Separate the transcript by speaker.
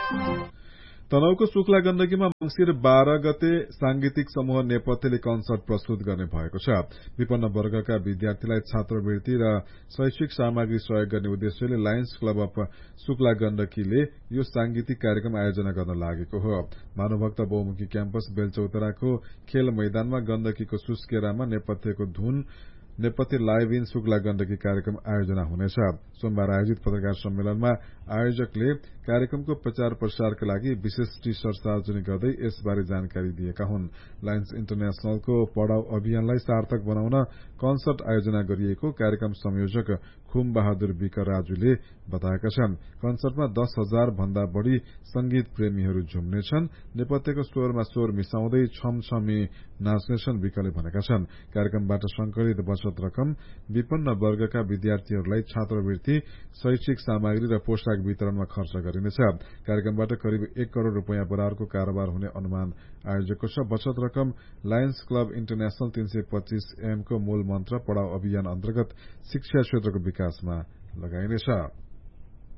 Speaker 1: तनहुको शुक्ला गण्डकीमा मंसिर 12 गते सांगीतिक समूह नेपथ्यले कन्सर्ट प्रस्तुत गर्ने भएको छ। विपन्न वर्गका विद्यार्थीलाई छात्रवृत्ति र शैक्षिक सामग्री सहयोग गर्ने उद्देश्यले लायन्स क्लब अफ शुक्ला गण्डकीले यो सांगीतिक कार्यक्रम आयोजना गर्न लागेको हो। भानुभक्त बहुमुखी क्याम्पस बेलचौतराको खेल मैदानमा गण्डकीको सुस्केरामा नेपथ्यको धुन नेपथ्य लाइभ इन शुक्ला गण्डकी कार्यक्रम आयोजना हुनेछ। सोमबार आयोजित पत्रकार सम्मेलनमा आयोजकले कार्यक्रमको प्रचार प्रसारका लागि विशेष टी शर्ट सार्वजनिक गर्दै यसबारे जानकारी दिएका हुन्। लायन्स इन्टरनेशनलको पढ़ाउ अभियानलाई सार्थक बनाउन कन्सर्ट आयोजना गरिएको कार्यक्रम संयोजक खुम बहादुर विक राजुले बताएका छन्। कन्सर्टमा 10,000 भन्दा बढ़ी संगीत प्रेमीहरू झुम्नेछन्। नेपथ्यको स्वरमा स्वर मिसाउँदै छमछमी नाच्नेछन् विकले भनेका छन्। कार्यक्रमबाट संकलित बचत रकम विपन्न वर्गका विद्यार्थीहरूलाई छात्रवृत्ति, शैक्षिक सामग्री र पोशाक वितरणमा खर्च गरिनेछ। कार्यक्रमबाट करिब 1 करोड़ रूपियाँ बराबरको कारोबार हुने अनुमान आयोजकको छ। बचत रकम लायन्स क्लब इन्टरनेशनल 325 AM को मूल मन्त्र पढ़ाउ अभियान अन्तर्गत शिक्षा क्षेत्रको विकासमा लगाइनेछ।